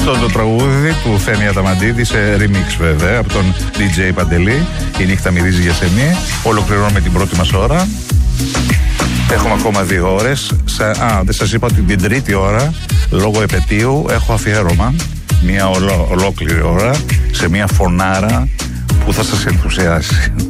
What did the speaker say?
Αυτό το τραγούδι του Θέμη Αταμαντίδη σε remix βέβαια από τον DJ Παντελή. Η νύχτα μυρίζει για σεμί. Ολοκληρώνουμε την πρώτη μας ώρα. Έχουμε ακόμα 2 ώρες. Δεν σας είπα ότι την τρίτη ώρα, λόγω επετείου, έχω αφιέρωμα. Μια ολόκληρη ώρα σε μια φωνάρα που θα σας ενθουσιάσει.